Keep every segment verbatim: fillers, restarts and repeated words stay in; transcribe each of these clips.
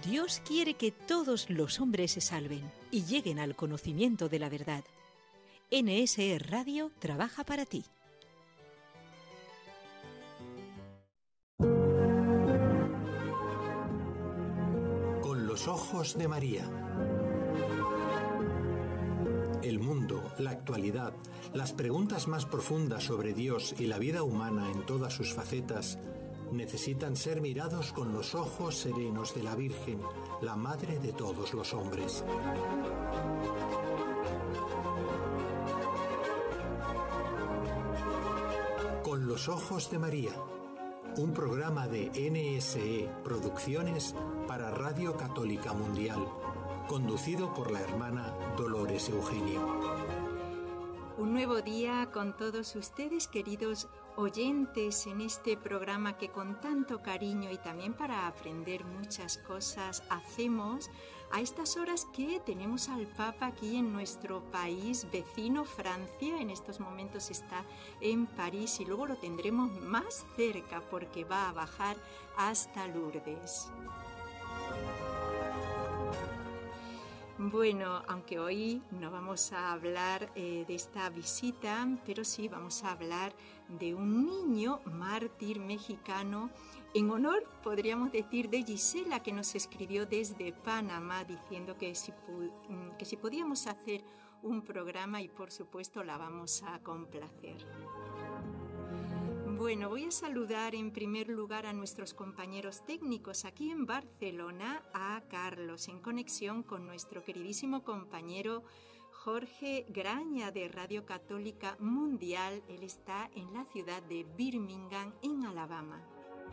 Dios quiere que todos los hombres se salven y lleguen al conocimiento de la verdad. N S E Radio trabaja para ti. Con los ojos de María. El mundo, la actualidad, las preguntas más profundas sobre Dios y la vida humana en todas sus facetas necesitan ser mirados con los ojos serenos de la Virgen, la Madre de todos los hombres. Con los ojos de María, un programa de N S E Producciones para Radio Católica Mundial, conducido por la hermana Dolores Eugenio. Un nuevo día con todos ustedes, queridos oyentes, en este programa que con tanto cariño y también para aprender muchas cosas hacemos a estas horas que tenemos al Papa aquí en nuestro país vecino, Francia. En estos momentos está en París y luego lo tendremos más cerca porque va a bajar hasta Lourdes. Bueno, aunque hoy no vamos a hablar eh, de esta visita, pero sí vamos a hablar de un niño mártir mexicano en honor, podríamos decir, de Gisela, que nos escribió desde Panamá diciendo que si, que si podíamos hacer un programa y por supuesto la vamos a complacer. Bueno, voy a saludar en primer lugar a nuestros compañeros técnicos aquí en Barcelona, a Carlos, en conexión con nuestro queridísimo compañero Jorge Graña de Radio Católica Mundial. Él está en la ciudad de Birmingham, en Alabama.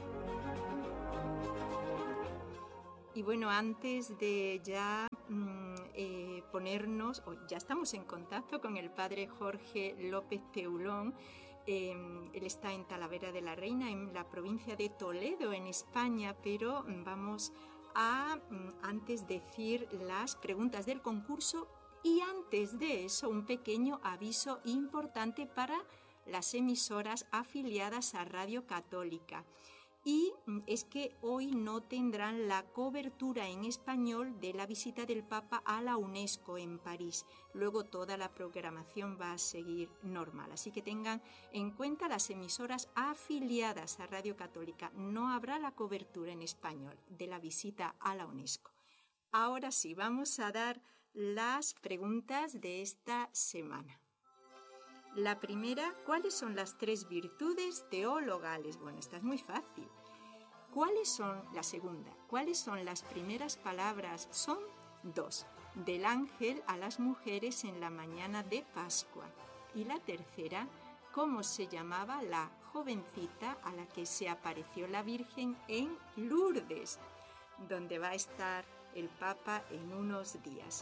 Y bueno, antes de ya mm, eh, ponernos, o ya estamos en contacto con el padre Jorge López Teulón. Eh, él está en Talavera de la Reina, en la provincia de Toledo, en España, pero vamos a, antes, decir las preguntas del concurso y antes de eso un pequeño aviso importante para las emisoras afiliadas a Radio Católica. Y es que hoy no tendrán la cobertura en español de la visita del Papa a la UNESCO en París. Luego toda la programación va a seguir normal. Así que tengan en cuenta las emisoras afiliadas a Radio Católica. No habrá la cobertura en español de la visita a la UNESCO. Ahora sí, vamos a dar las preguntas de esta semana. La primera, ¿cuáles son las tres virtudes teologales? Bueno, esta es muy fácil. ¿Cuáles son, la segunda, cuáles son las primeras palabras? Son dos, del ángel a las mujeres en la mañana de Pascua. Y la tercera, ¿cómo se llamaba la jovencita a la que se apareció la Virgen en Lourdes, donde va a estar el Papa en unos días?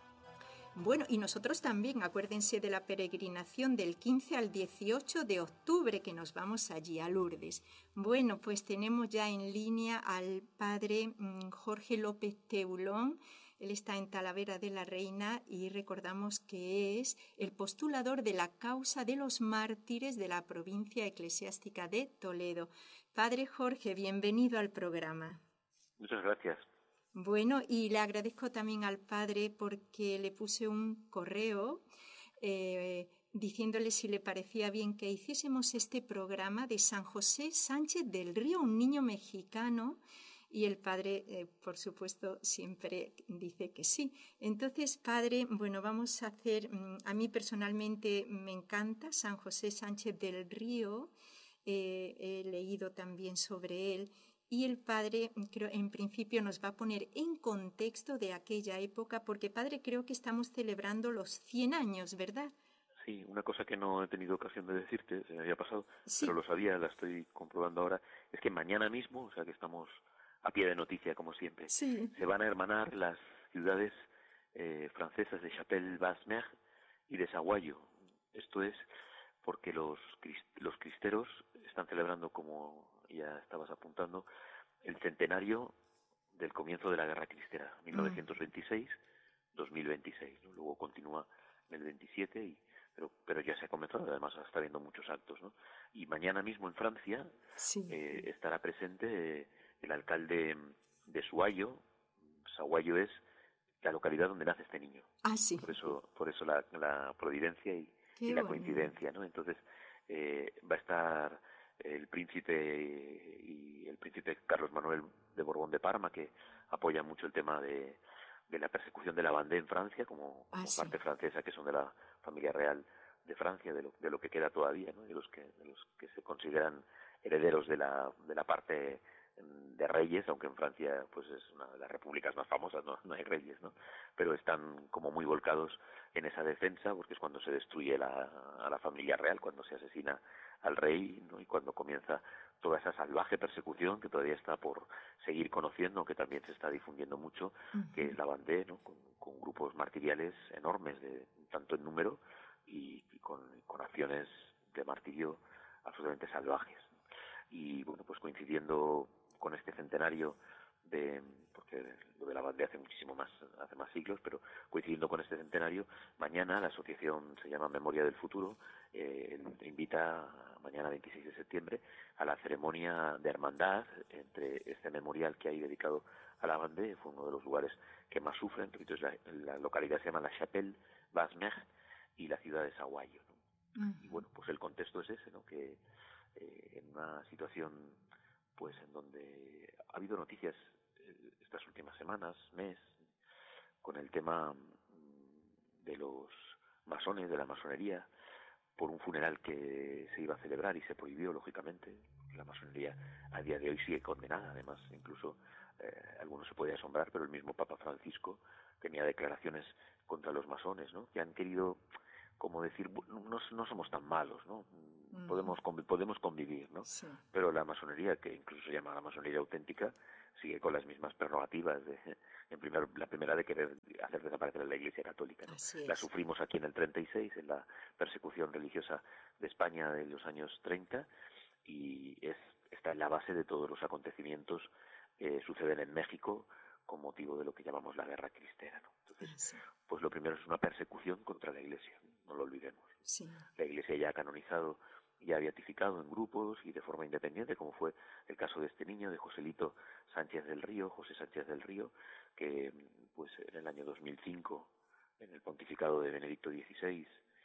Bueno, y nosotros también, acuérdense de la peregrinación del quince al dieciocho de octubre, que nos vamos allí a Lourdes. Bueno, pues tenemos ya en línea al padre Jorge López Teulón. Él está en Talavera de la Reina y recordamos que es el postulador de la causa de los mártires de la provincia eclesiástica de Toledo. Padre Jorge, bienvenido al programa. Muchas gracias. Bueno, y le agradezco también al padre porque le puse un correo eh, diciéndole si le parecía bien que hiciésemos este programa de San José Sánchez del Río, un niño mexicano, y el padre, eh, por supuesto, siempre dice que sí. Entonces, padre, bueno, vamos a hacer, a mí personalmente me encanta San José Sánchez del Río, eh, he leído también sobre él. Y el padre, creo, en principio nos va a poner en contexto de aquella época, porque padre, creo que estamos celebrando los cien años, ¿verdad? Sí, una cosa que no he tenido ocasión de decirte, se me había pasado, sí. Pero lo sabía, la estoy comprobando ahora, es que mañana mismo, o sea que estamos a pie de noticia como siempre, sí. se van a hermanar las ciudades eh, francesas de Chapelle-Basmer y de Saguayo. Esto es porque los, los cristeros están celebrando, como ya estabas apuntando, el centenario del comienzo de la Guerra Cristera, mil novecientos veintiséis dos mil veintiséis, ¿no? Luego continúa en el veintisiete, y, pero, pero ya se ha comenzado, además está habiendo muchos actos, ¿no? Y mañana mismo en Francia sí. eh, estará presente eh, el alcalde de Suayo, Sahuayo es la localidad donde nace este niño. Ah, sí. Por eso, por eso la, la providencia y, y la coincidencia, ¿no? Entonces eh, va a estar el príncipe y el príncipe Carlos Manuel de Borbón de Parma, que apoya mucho el tema de, de la persecución de la Vendée en Francia, como, como ah, parte sí. francesa, que son de la familia real de Francia, de lo, de lo que queda todavía, ¿no? De los que, de los que se consideran herederos de la, de la parte de reyes, aunque en Francia pues es una de las repúblicas más famosas, no, no hay reyes, ¿no? Pero están como muy volcados en esa defensa, porque es cuando se destruye la, a la familia real, cuando se asesina al rey, ¿no? Y cuando comienza toda esa salvaje persecución que todavía está por seguir conociendo, que también se está difundiendo mucho, uh-huh. que es la Vendée, ¿no? Con, con grupos martiriales enormes, de tanto en número y, y con, con acciones de martirio absolutamente salvajes. Y bueno, pues coincidiendo con este centenario de, porque lo de la Vendée hace muchísimo más, hace más siglos, pero coincidiendo con este centenario, mañana la asociación se llama Memoria del Futuro, eh, invita mañana veintiséis de septiembre a la ceremonia de hermandad entre este memorial que hay dedicado a la Vendée. Fue uno de los lugares que más sufren, entonces la, la localidad se llama la Chapelle Basmer y la ciudad de Sahuayo, ¿no? Uh-huh. Y bueno, pues el contexto es ese, ¿no? Que eh, en una situación pues en donde ha habido noticias eh, estas últimas semanas, mes, con el tema de los masones, de la masonería, por un funeral que se iba a celebrar y se prohibió, lógicamente. La masonería a día de hoy sigue condenada, además, incluso eh, algunos se puede asombrar, pero el mismo Papa Francisco tenía declaraciones contra los masones, ¿no? Que han querido, como decir, no, no somos tan malos, ¿no? Uh-huh. Podemos podemos convivir, ¿no? Sí. Pero la masonería, que incluso se llama la masonería auténtica, sigue con las mismas prerrogativas de, en primer, la primera de querer hacer desaparecer la Iglesia Católica, ¿no? La sufrimos aquí en el treinta y seis, en la persecución religiosa de España de los años treinta, y es está en la base de todos los acontecimientos que suceden en México con motivo de lo que llamamos la guerra cristera, ¿no? Entonces, sí. Pues lo primero es una persecución contra la Iglesia, no lo olvidemos. Sí. La Iglesia ya ha canonizado, ya ha beatificado en grupos y de forma independiente, como fue el caso de este niño, de Joselito Sánchez del Río, José Sánchez del Río, que pues en el año dos mil cinco, en el pontificado de Benedicto dieciséis,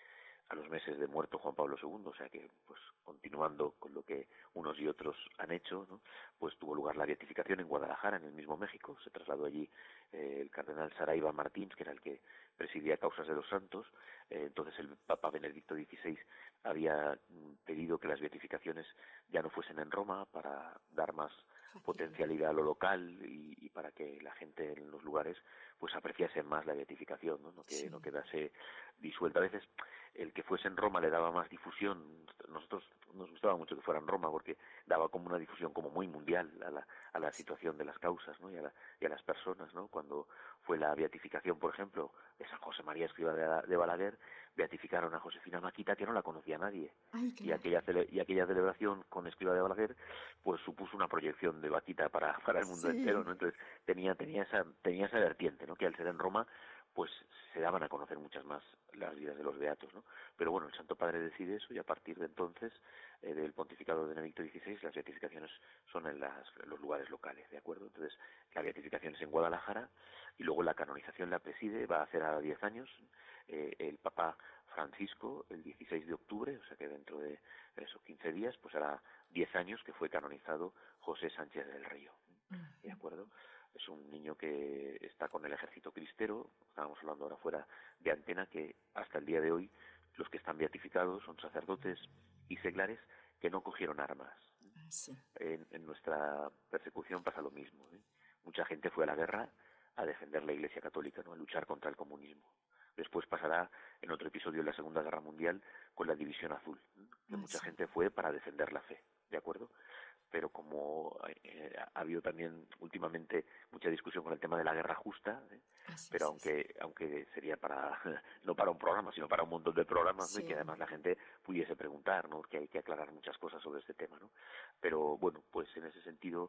a los meses de muerto Juan Pablo segundo, o sea que pues continuando con lo que unos y otros han hecho, ¿no? Pues tuvo lugar la beatificación en Guadalajara, en el mismo México. Se trasladó allí eh, el cardenal Saraiva Martins, que era el que presidía Causas de los Santos. Eh, entonces el Papa Benedicto dieciséis había pedido que las beatificaciones ya no fuesen en Roma para dar más potencialidad a lo local y, y para que la gente en los lugares pues apreciase más la beatificación, ¿no? No que sí. no quedase disuelta. A veces el que fuese en Roma le daba más difusión. Nosotros nos gustaba mucho que fuera en Roma porque daba como una difusión como muy mundial a la, a la situación de las causas, ¿no? y, a la, y a las personas, ¿no? Cuando fue la beatificación, por ejemplo, de San José María Escrivá de, de Balaguer, beatificaron a Josefina Maquita, que no la conocía nadie. Ay, claro. y, aquella cele, y aquella celebración con Escrivá de Balaguer pues supuso una proyección de Baquita para, para el mundo sí. entero, ¿no? Entonces tenía, tenía, esa, tenía esa vertiente, ¿no? Que al ser en Roma pues se daban a conocer muchas más las vidas de los beatos, ¿no? Pero bueno, el Santo Padre decide eso y a partir de entonces, eh, del pontificado de Benedicto dieciséis, las beatificaciones son en, las, en los lugares locales, ¿de acuerdo? Entonces, la beatificación es en Guadalajara y luego la canonización la preside, va a hacer a diez años, eh, el Papa Francisco, el dieciséis de octubre, o sea que dentro de esos quince días, pues hará diez años que fue canonizado José Sánchez del Río, ¿de acuerdo? Es un niño que está con el ejército cristero, estábamos hablando ahora fuera de antena, que hasta el día de hoy los que están beatificados son sacerdotes y seglares que no cogieron armas. Sí. En, en nuestra persecución pasa lo mismo, ¿eh? Mucha gente fue a la guerra a defender la Iglesia Católica, ¿no? A luchar contra el comunismo. Después pasará en otro episodio de la Segunda Guerra Mundial con la División Azul, ¿eh? Que mucha sí. gente fue para defender la fe, ¿de acuerdo? Pero como eh, ha habido también últimamente mucha discusión con el tema de la guerra justa, ¿eh? Así pero aunque sí. aunque sería para no para un programa, sino para un montón de programas, sí. ¿no? Y que además la gente pudiese preguntar, ¿no? Porque hay que aclarar muchas cosas sobre este tema, ¿no? Pero bueno, pues en ese sentido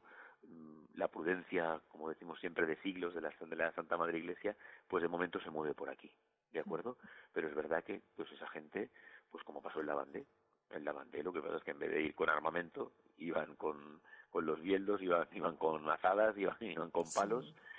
la prudencia, como decimos siempre, de siglos de la, de la Santa Madre Iglesia, pues de momento se mueve por aquí, ¿de acuerdo? Pero es verdad que pues esa gente, pues como pasó en la Vendée, en la Vendée lo que pasa es que en vez de ir con armamento, iban con, con los bieldos, iban, iban con azadas, iban, iban con palos, sí.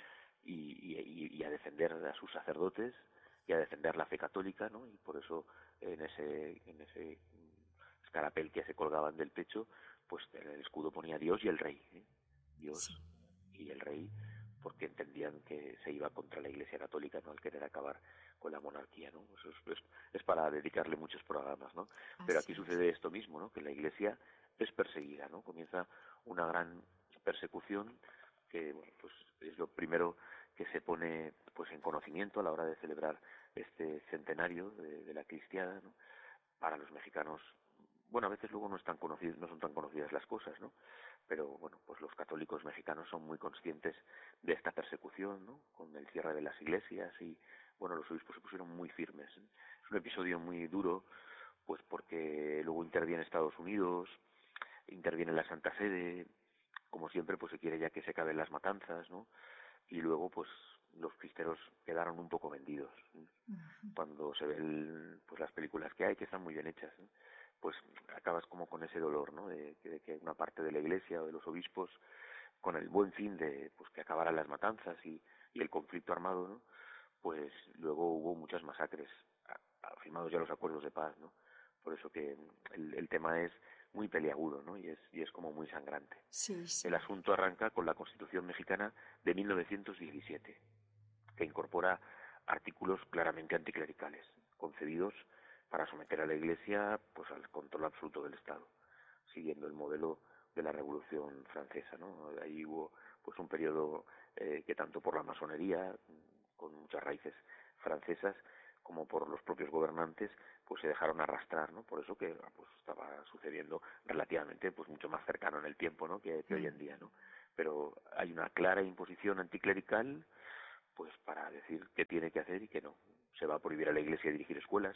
y, y, y a defender a sus sacerdotes y a defender la fe católica, ¿no? Y por eso en ese en ese escarapel que se colgaban del pecho, pues en el escudo ponía Dios y el rey, ¿eh? Dios Sí. y el rey, porque entendían que se iba contra la Iglesia Católica, ¿no? Al querer acabar con la monarquía, ¿no? Eso es, es, es para dedicarle muchos programas, ¿no? Pero aquí Así es. sucede esto mismo, ¿no? Que la Iglesia es perseguida, ¿no? Comienza una gran persecución que, bueno, pues es lo primero que se pone pues en conocimiento a la hora de celebrar este centenario de, de la cristiada, ¿no? Para los mexicanos, bueno, a veces luego no están conocidos, no son tan conocidas las cosas, ¿no? Pero bueno, pues los católicos mexicanos son muy conscientes de esta persecución, ¿no? Con el cierre de las iglesias y, bueno, los obispos se pusieron muy firmes. Es un episodio muy duro, pues porque luego interviene Estados Unidos, interviene la Santa Sede, como siempre, pues se quiere ya que se acaben las matanzas, ¿no? Y luego, pues los cristeros quedaron un poco vendidos. Ujú. Cuando se ven pues las películas que hay, que están muy bien hechas, ¿no? Pues acabas como con ese dolor, ¿no? De, de que una parte de la Iglesia o de los obispos, con el buen fin de pues que acabaran las matanzas y, y el conflicto armado, ¿no? Pues luego hubo muchas masacres, a- a- firmados ya los acuerdos de paz, ¿no? Por eso que el, el tema es muy peliagudo, ¿no? Y es, y es como muy sangrante. Sí, sí. El asunto arranca con la Constitución mexicana de mil novecientos diecisiete, que incorpora artículos claramente anticlericales, concebidos para someter a la Iglesia pues al control absoluto del Estado, siguiendo el modelo de la Revolución Francesa, ¿no? Ahí hubo pues un periodo eh, que tanto por la masonería, con muchas raíces francesas, como por los propios gobernantes, pues se dejaron arrastrar, ¿no? Por eso que pues estaba sucediendo relativamente pues mucho más cercano en el tiempo, ¿no? que, que hoy en día, ¿no? Pero hay una clara imposición anticlerical, pues para decir qué tiene que hacer y qué no. Se va a prohibir a la Iglesia dirigir escuelas,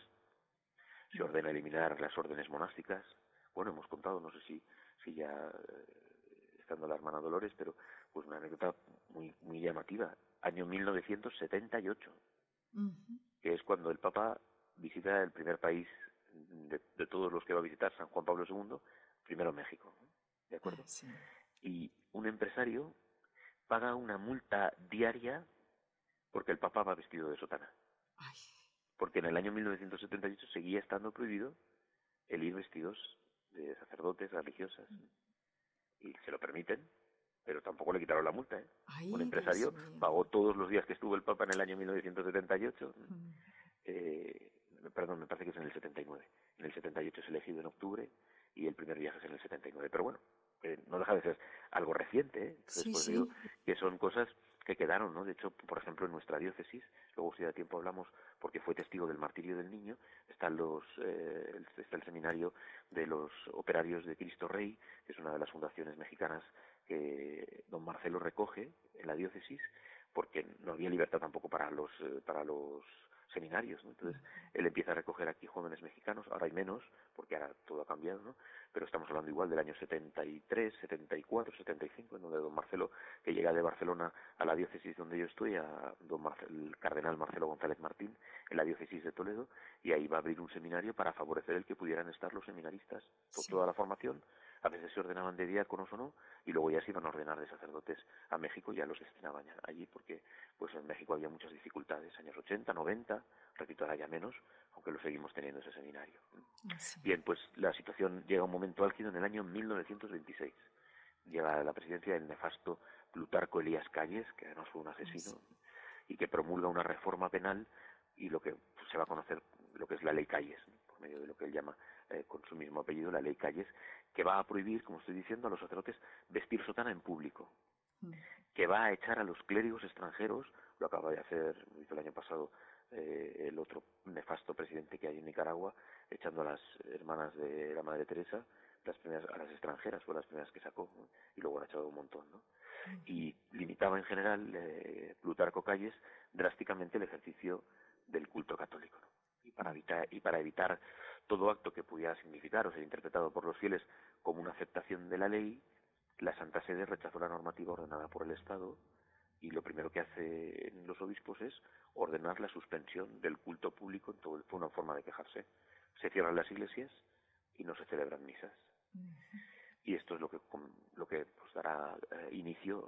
se ordena eliminar las órdenes monásticas. Bueno, hemos contado, no sé si si ya eh, estando la hermana Dolores, pero pues una anécdota muy muy llamativa. Año mil novecientos setenta y ocho, Ujú. que es cuando el Papa visita el primer país de, de todos los que va a visitar, San Juan Pablo segundo, primero México, ¿no? ¿De acuerdo? Ah, sí. Y un empresario paga una multa diaria porque el Papa va vestido de sotana. Ay, Porque en el año mil novecientos setenta y ocho seguía estando prohibido el ir vestidos de sacerdotes, religiosas. Y se lo permiten, pero tampoco le quitaron la multa, ¿eh? Un ay, Dios empresario mío. pagó todos los días que estuvo el Papa en el año mil novecientos setenta y ocho, Mm. eh, perdón, me parece que es en el setenta y nueve. En el setenta y ocho es elegido en octubre y el primer viaje es en el setenta y nueve. Pero bueno, eh, no deja de ser algo reciente, ¿eh? Entonces, Sí, pues digo sí. que son cosas que quedaron, ¿no? De hecho, por ejemplo, en nuestra diócesis, luego si da tiempo hablamos, porque fue testigo del martirio del niño, están los, eh, está el seminario de los operarios de Cristo Rey, que es una de las fundaciones mexicanas que don Marcelo recoge en la diócesis, porque no había libertad tampoco para los eh, para los seminarios, ¿no? Entonces él empieza a recoger aquí jóvenes mexicanos, ahora hay menos, porque ahora todo ha cambiado, ¿no? Pero estamos hablando igual del año setenta y tres, setenta y cuatro, setenta y cinco, en donde don Marcelo, que llega de Barcelona a la diócesis donde yo estoy, a don Marcelo, el cardenal Marcelo González Martín, en la diócesis de Toledo, y ahí va a abrir un seminario para favorecer el que pudieran estar los seminaristas, to- Sí. toda la formación. A veces se ordenaban de diáconos o no, y luego ya se iban a ordenar de sacerdotes a México, ya los destinaban ya allí, porque pues en México había muchas dificultades, años ochenta, noventa, repito, ahora ya menos, aunque lo seguimos teniendo ese seminario. Ah, sí. Bien, pues la situación llega a un momento álgido en el año mil novecientos veintiséis. Llega a la presidencia del nefasto Plutarco Elías Calles, que además fue un asesino, y que promulga una reforma penal y lo que pues, se va a conocer lo que es la ley Calles, ¿no? Por medio de lo que él llama eh, con su mismo apellido la ley Calles, que va a prohibir, como estoy diciendo, a los sacerdotes vestir sotana en público, Mm. que va a echar a los clérigos extranjeros, lo acaba de hacer, lo hizo el año pasado eh, el otro nefasto presidente que hay en Nicaragua, echando a las hermanas de la Madre Teresa, las primeras, a las extranjeras, fue las primeras que sacó, ¿no? Y luego ha echado un montón, ¿no? Y limitaba en general eh, Plutarco Calles drásticamente el ejercicio del culto católico, ¿no? Y para evitar y para evitar todo acto que pudiera significar o ser interpretado por los fieles como una aceptación de la ley, la Santa Sede rechazó la normativa ordenada por el Estado y lo primero que hacen los obispos es ordenar la suspensión del culto público en todo el, fue una forma de quejarse. Se cierran las iglesias y no se celebran misas. Y esto es lo que lo que pues, dará eh, inicio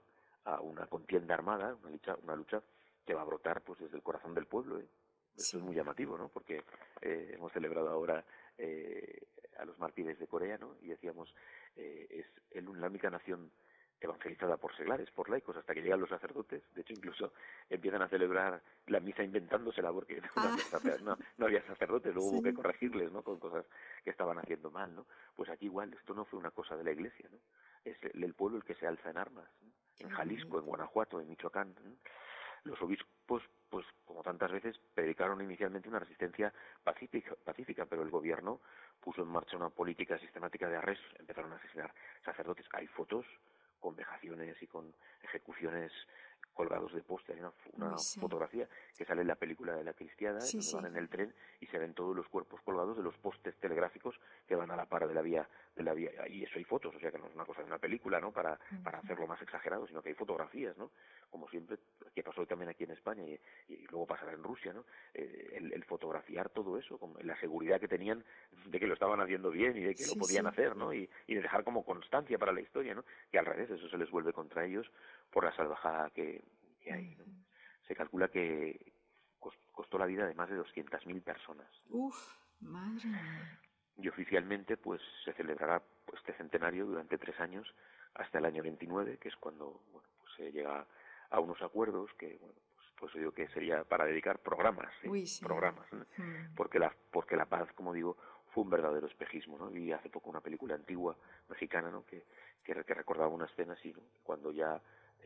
a una contienda armada, una lucha, una lucha que va a brotar pues desde el corazón del pueblo. ¿eh? Eso sí. Es muy llamativo, ¿no? Porque eh, hemos celebrado ahora eh, a los mártires de Corea, ¿no? Y decíamos, eh, es el, la única nación evangelizada por seglares, por laicos, hasta que llegan los sacerdotes. De hecho, incluso empiezan a celebrar la misa inventándosela porque no, ah. había, no, no había sacerdotes, luego sí. hubo que corregirles, ¿no? Con cosas que estaban haciendo mal, ¿no? Pues aquí igual, esto no fue una cosa de la Iglesia, ¿no? Es el, el pueblo el que se alza en armas, ¿no? En Jalisco, en Guanajuato, en Michoacán, ¿no? Los obispos, pues como tantas veces, predicaron inicialmente una resistencia pacífica, pacífica, pero el gobierno puso en marcha una política sistemática de arrestos, empezaron a asesinar sacerdotes. Hay fotos con vejaciones y con ejecuciones colgados de postes. Hay una, una sí. fotografía que sale en la película de La Cristiada, sí, donde sí. van en el tren y se ven todos los cuerpos colgados de los postes telegráficos que van a la par de la vía, de la vía, y eso hay fotos, o sea que no es una cosa de una película, ¿no? Para, uh-huh. para hacerlo más exagerado, sino que hay fotografías, ¿no? Como siempre, que pasó también aquí en España y, y luego pasará en Rusia, ¿no? Eh, el, el fotografiar todo eso, con la seguridad que tenían de que lo estaban haciendo bien y de que sí, lo podían sí. hacer, ¿no? Y, y de dejar como constancia para la historia, ¿no? Que al revés, eso se les vuelve contra ellos por la salvajada que, que hay, ¿no? Se calcula que costó la vida de más de doscientas mil personas. Uf, madre mía. Y oficialmente pues se celebrará pues, este centenario durante tres años hasta el año veintinueve, que es cuando bueno, pues se llega a unos acuerdos que bueno pues, pues digo que sería para dedicar programas, ¿sí? Uy, sí. programas, ¿no? hmm. porque la porque la paz, como digo, fue un verdadero espejismo, ¿no? Vi hace poco una película antigua mexicana, ¿no? que que, que recordaba una escena así, ¿no? Cuando ya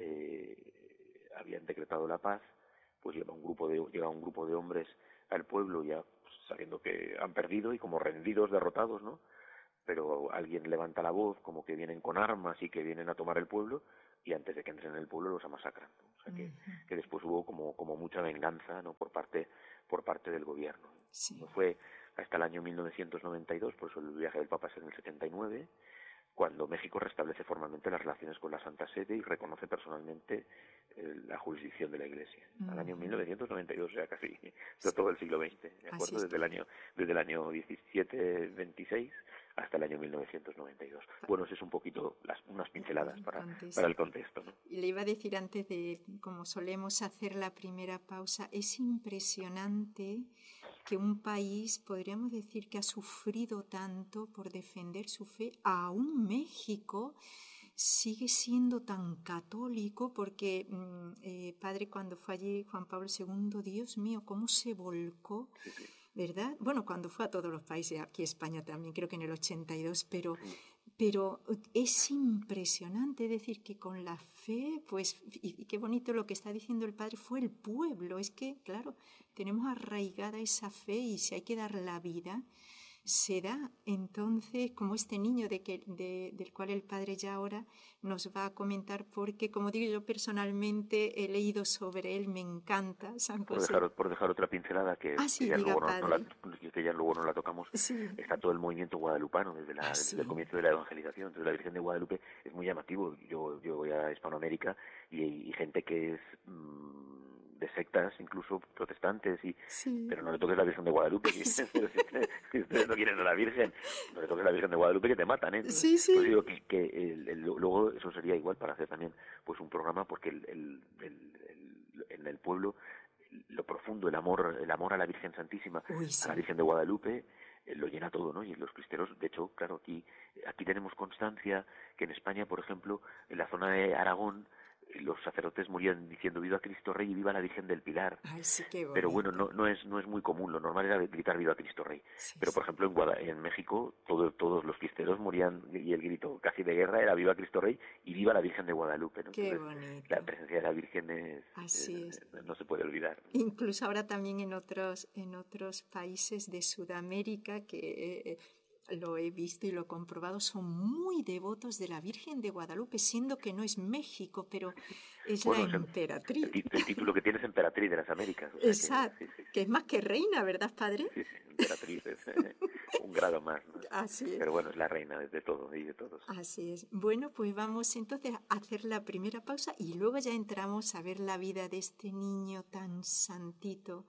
eh, habían decretado la paz, pues llega un grupo de llega un grupo de hombres al pueblo ya pues, sabiendo que han perdido y como rendidos, derrotados, ¿no? Pero alguien levanta la voz como que vienen con armas y que vienen a tomar el pueblo y antes de que entren en el pueblo los amasacran, ¿no? O sea que, uh-huh. que después hubo como como mucha venganza, ¿no? por parte por parte del gobierno. Sí. No fue hasta el año mil novecientos noventa y dos, por eso el viaje del Papa es en el setenta y nueve, cuando México restablece formalmente las relaciones con la Santa Sede y reconoce personalmente eh, la jurisdicción de la Iglesia. Uh-huh. Al año mil novecientos noventa y dos, o sea, casi sí. todo el siglo veinte, ¿de acuerdo? Desde el año desde el año diecisiete veintiséis hasta el año mil novecientos noventa y dos. Bueno, eso es un poquito las, unas pinceladas para, para el contexto, ¿no? Y le iba a decir antes de, como solemos hacer la primera pausa, es impresionante que un país, podríamos decir, que ha sufrido tanto por defender su fe, aún México sigue siendo tan católico, porque eh, padre, cuando fue allí Juan Pablo segundo, Dios mío, cómo se volcó, sí, sí. ¿verdad? Bueno, cuando fue a todos los países, aquí España también, creo que en el ochenta y dos, pero, pero es impresionante decir que con la fe, pues, y, y qué bonito lo que está diciendo el padre, fue el pueblo. Es que, claro, tenemos arraigada esa fe y si hay que dar la vida, se da. Entonces, como este niño de que, de, del cual el padre ya ahora nos va a comentar, porque, como digo, yo personalmente he leído sobre él, me encanta San José. Por dejar, por dejar otra pincelada que, ah, sí, que, ya diga, luego no, no la, que ya luego no la tocamos, sí. Está todo el movimiento guadalupano desde, la, ah, sí. desde el comienzo de la evangelización. Entonces la Virgen de Guadalupe es muy llamativo. Yo, yo voy a Hispanoamérica y hay gente que es mmm, de sectas, incluso protestantes, y sí. pero no le toques la Virgen de Guadalupe, que si ustedes no quieren a la Virgen, no le toques la Virgen de Guadalupe que te matan, ¿eh? Sí, sí. Pues digo que, que el, el, luego eso sería igual para hacer también pues un programa, porque el, el, el, el, en el pueblo lo profundo, el amor, el amor a la Virgen Santísima, Uy, sí. a la Virgen de Guadalupe, eh, lo llena todo, ¿no? Y los cristeros, de hecho, claro, aquí, aquí tenemos constancia que en España, por ejemplo, en la zona de Aragón, los sacerdotes morían diciendo viva Cristo Rey y viva la Virgen del Pilar. Ay, sí, qué bonito. Pero bueno, no, no es no es muy común, lo normal era gritar viva Cristo Rey. Sí, pero por sí. ejemplo en Guada, en México todo, todos los cristeros morían y el grito casi de guerra era viva Cristo Rey y viva la Virgen de Guadalupe, ¿no? Qué Entonces, bonito. la presencia de la Virgen es, Así es, es. no se puede olvidar. Incluso ahora también en otros en otros países de Sudamérica que eh, lo he visto y lo he comprobado, son muy devotos de la Virgen de Guadalupe, siendo que no es México, pero es bueno, la emperatriz. El, el, el título que tiene es emperatriz de las Américas. O sea Exacto, que, sí, sí, sí. que es más que reina, ¿verdad, padre? Sí, sí, emperatriz es eh, un grado más, ¿no? Así es. Pero bueno, es la reina de todo y de todos. Así es. Bueno, pues vamos entonces a hacer la primera pausa y luego ya entramos a ver la vida de este niño tan santito.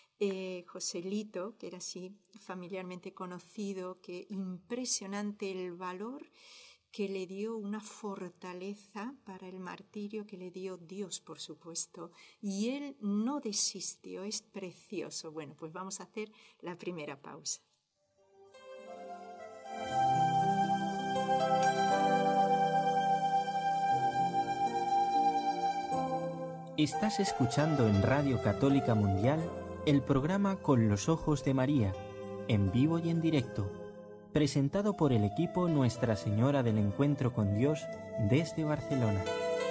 Eh, Joselito, que era así familiarmente conocido, que impresionante el valor que le dio una fortaleza para el martirio que le dio Dios, por supuesto, y él no desistió, es precioso. Bueno, pues vamos a hacer la primera pausa. Estás escuchando en Radio Católica Mundial el programa Con los Ojos de María, en vivo y en directo, presentado por el equipo Nuestra Señora del Encuentro con Dios desde Barcelona.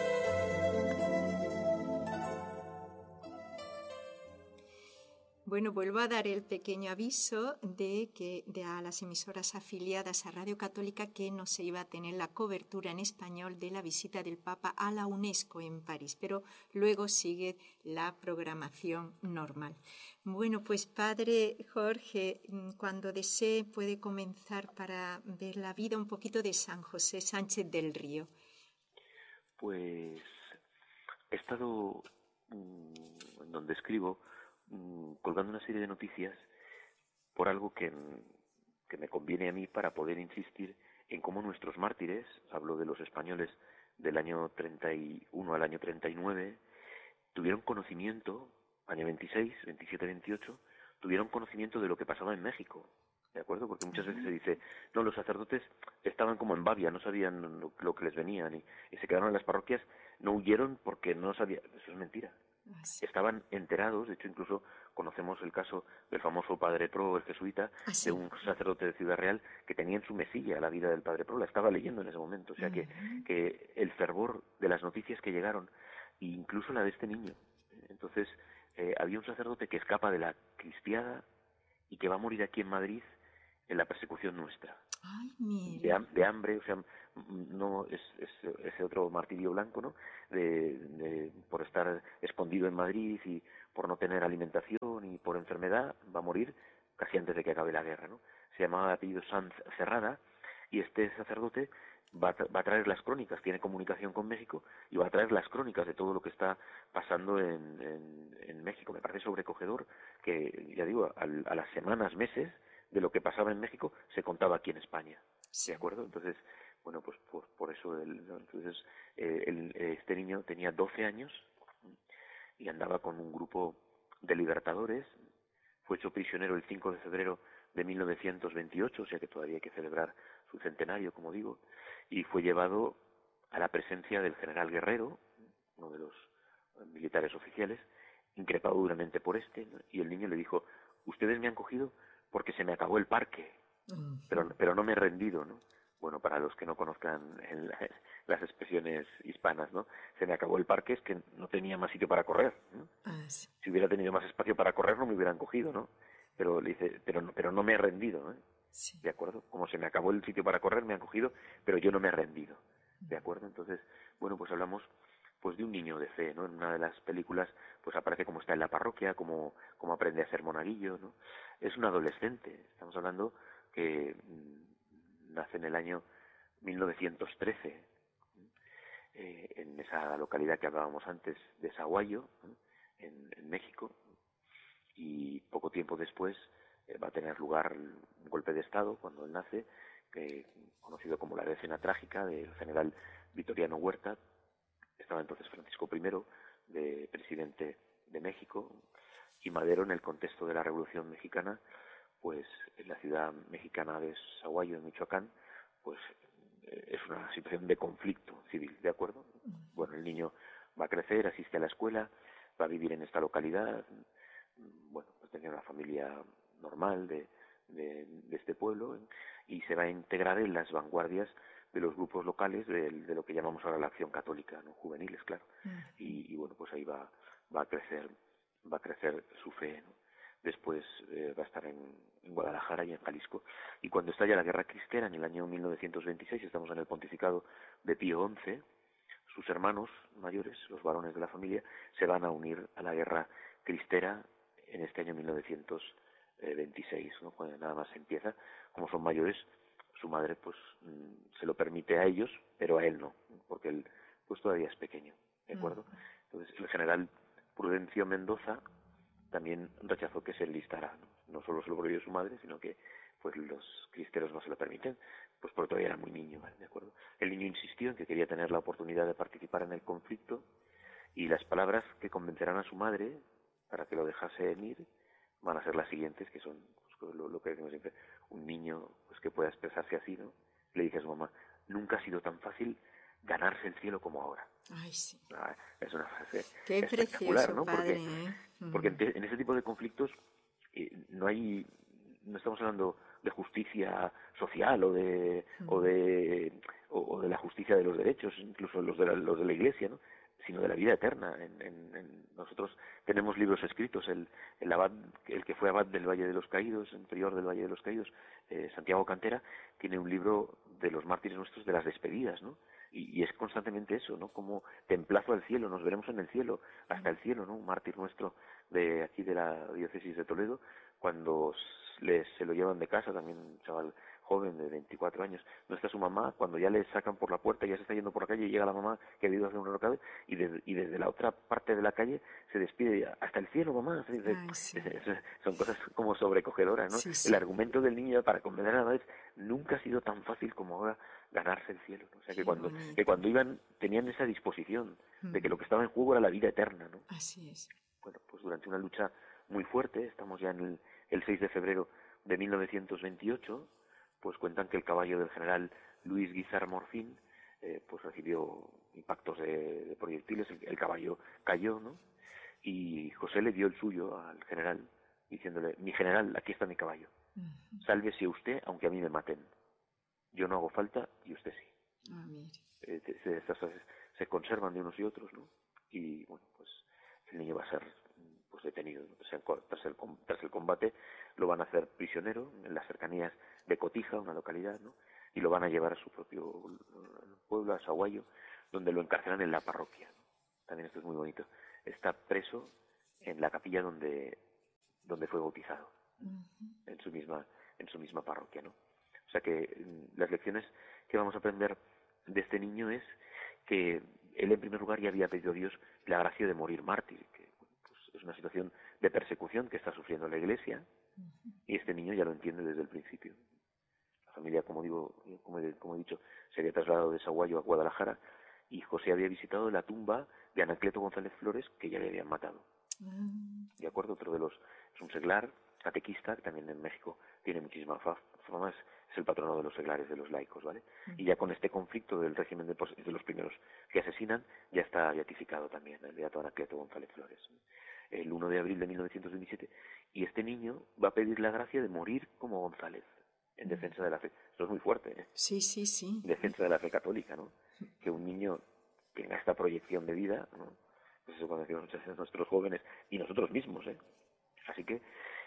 Bueno, vuelvo a dar el pequeño aviso de que de a las emisoras afiliadas a Radio Católica que no se iba a tener la cobertura en español de la visita del Papa a la UNESCO en París, pero luego sigue la programación normal. Bueno, pues Padre Jorge, cuando desee puede comenzar para ver la vida un poquito de San José Sánchez del Río. Pues he estado mmm, en donde escribo colgando una serie de noticias por algo que, que me conviene a mí para poder insistir en cómo nuestros mártires, hablo de los españoles del año treinta y uno al año treinta y nueve, tuvieron conocimiento, año veintiséis, veintisiete, veintiocho, tuvieron conocimiento de lo que pasaba en México, ¿de acuerdo? Porque muchas veces se dice, no, los sacerdotes estaban como en Babia, no sabían lo, lo que les venía, y, y se quedaron en las parroquias, no huyeron porque no sabían, eso es mentira. Sí. Estaban enterados, de hecho incluso conocemos el caso del famoso Padre Pro, el jesuita, ¿Ah, sí? de un sacerdote de Ciudad Real que tenía en su mesilla la vida del Padre Pro, la estaba leyendo en ese momento, o sea uh-huh. que, que el fervor de las noticias que llegaron, incluso la de este niño, entonces eh, había un sacerdote que escapa de la cristiada y que va a morir aquí en Madrid en la persecución nuestra. Ay, mire. De, de hambre, o sea, no es, es ese otro martirio blanco, ¿no? De, de, por estar escondido en Madrid y por no tener alimentación y por enfermedad, va a morir casi antes de que acabe la guerra, ¿no? Se llamaba de apellido Sanz Cerrada y este sacerdote va a, va a traer las crónicas, tiene comunicación con México y va a traer las crónicas de todo lo que está pasando en, en, en México. Me parece sobrecogedor que, ya digo, a, a las semanas, meses de lo que pasaba en México se contaba aquí en España, ¿de acuerdo? Entonces, bueno, pues por, por eso el, entonces eh, el, este niño tenía doce años y andaba con un grupo de libertadores, fue hecho prisionero el cinco de febrero de mil novecientos veintiocho, o sea que todavía hay que celebrar su centenario, como digo, y fue llevado a la presencia del general Guerrero, uno de los militares oficiales, increpado duramente por este, ¿no? Y el niño le dijo, ustedes me han cogido porque se me acabó el parque, pero pero no me he rendido, ¿no? Bueno, para los que no conozcan el, las expresiones hispanas, ¿no? Se me acabó el parque es que no tenía más sitio para correr, ¿no? Ah, sí. Si hubiera tenido más espacio para correr no me hubieran cogido, ¿no? Pero le dice, pero no, pero no me he rendido, ¿no? Sí. ¿De acuerdo? Como se me acabó el sitio para correr me han cogido, pero yo no me he rendido, ¿de acuerdo? Entonces, bueno, pues hablamos pues de un niño de fe, ¿no? En una de las películas pues aparece cómo está en la parroquia, cómo, cómo aprende a ser monaguillo, ¿no? Es un adolescente, estamos hablando que mmm, nace en el año mil novecientos trece, eh, en esa localidad que hablábamos antes de Sahuayo, ¿eh? en, en México, y poco tiempo después eh, va a tener lugar un golpe de Estado cuando él nace, eh, conocido como la decena trágica del general Victoriano Huerta. Estaba entonces Francisco primero, de presidente de México, y Madero, en el contexto de la Revolución Mexicana, pues en la ciudad mexicana de Sahuayo, en Michoacán, pues es una situación de conflicto civil, ¿de acuerdo? Bueno, el niño va a crecer, asiste a la escuela, va a vivir en esta localidad, bueno, pues tenía una familia normal de, de, de este pueblo, y se va a integrar en las vanguardias de los grupos locales de, de lo que llamamos ahora la Acción Católica, ¿no? Juveniles, claro. Y, y bueno, pues ahí va, va a crecer, va a crecer su fe, ¿no? Después eh, va a estar en, en Guadalajara y en Jalisco. Y cuando estalla la Guerra Cristera, en el año mil novecientos veintiséis, estamos en el pontificado de Pío once, sus hermanos mayores, los varones de la familia, se van a unir a la Guerra Cristera en este año mil novecientos veintiséis, ¿no? Cuando nada más empieza. Como son mayores, su madre pues se lo permite a ellos, pero a él no, porque él pues todavía es pequeño, ¿de acuerdo? Entonces el general Prudencio Mendoza también rechazó que se enlistara, ¿no? No solo se lo prohibió su madre, sino que pues los cristeros no se lo permiten, pues porque todavía era muy niño, ¿vale? ¿De acuerdo? El niño insistió en que quería tener la oportunidad de participar en el conflicto, y las palabras que convencerán a su madre para que lo dejase ir van a ser las siguientes, que son pues, lo, lo que decimos siempre: un niño pues que pueda expresarse así, ¿no? Le dice a su mamá: nunca ha sido tan fácil ganarse el cielo como ahora. Ay, sí. Ah, es una frase Qué espectacular, precioso, ¿no? padre, Porque, ¿eh? porque en, en ese tipo de conflictos eh, no hay, no estamos hablando de justicia social o de o de o, o de la justicia de los derechos, incluso los de la, los de la Iglesia, ¿no? Sino de la vida eterna. En, en, en nosotros tenemos libros escritos, el, el abad, el que fue abad del Valle de los Caídos, el prior del Valle de los Caídos, eh, Santiago Cantera, tiene un libro de los mártires nuestros, de las despedidas, ¿no? Y, y es constantemente eso, ¿no? Como te emplazo al cielo, nos veremos en el cielo, hasta el cielo, ¿no? Un mártir nuestro de aquí de la diócesis de Toledo, cuando les, se lo llevan de casa, también un chaval joven de veinticuatro años, no está su mamá, cuando ya le sacan por la puerta, ya se está yendo por la calle, y llega la mamá que ha ido a hacer un recado, y desde, y desde la otra parte de la calle se despide: hasta el cielo, mamá. Dice, Ay, sí. es, es, son cosas como sobrecogedoras, ¿no? Sí, sí. El argumento del niño para convencer a la madre: nunca ha sido tan fácil como ahora ganarse el cielo, ¿no? O sea, que Qué cuando, bonito. que cuando iban, tenían esa disposición de Mm. que lo que estaba en juego era la vida eterna, ¿no? Así es. Bueno, pues durante una lucha muy fuerte, estamos ya en el, el seis de febrero de mil novecientos veintiocho, pues cuentan que el caballo del general Luis Guizar Morfín eh, pues recibió impactos de, de proyectiles, el, el caballo cayó, ¿no? Y José le dio el suyo al general, diciéndole: mi general, aquí está mi caballo, sálvese usted aunque a mí me maten, yo no hago falta y usted sí. Ah, mire. Eh, se, estas frases se conservan de unos y otros, ¿no? Y bueno, pues el niño va a ser pues detenido, ¿no? Tras, el, tras, el, tras el combate lo van a hacer prisionero en las cercanías de Cotija, una localidad, ¿no? Y lo van a llevar a su propio pueblo, a Sahuayo, donde lo encarcelan en la parroquia, ¿no? También esto es muy bonito. Está preso en la capilla donde donde fue bautizado, uh-huh. en su misma en su misma parroquia, ¿no? O sea que las lecciones que vamos a aprender de este niño es que él, en primer lugar, ya había pedido a Dios la gracia de morir mártir, que pues, es una situación de persecución que está sufriendo la Iglesia, uh-huh. y este niño ya lo entiende desde el principio. La familia, como digo, como he, como he dicho, se había trasladado de Sahuayo a Guadalajara, y José había visitado la tumba de Anacleto González Flores, que ya le habían matado. Uh-huh. ¿De acuerdo? Otro de los, es un seglar, catequista, que también en México tiene muchísima fama, es el patrono de los seglares, de los laicos, ¿vale? Uh-huh. Y ya con este conflicto del régimen de, de los primeros que asesinan, ya está beatificado también el beato Anacleto González Flores, el primero de abril de mil novecientos veintisiete, y este niño va a pedir la gracia de morir como González, en uh-huh. defensa de la fe. Esto es muy fuerte, ¿eh? Sí, sí, sí. En defensa de la fe católica, ¿no? Que un niño tenga esta proyección de vida, ¿no? Pues eso cuando decimos muchas veces nuestros jóvenes y nosotros mismos, ¿eh? Así que,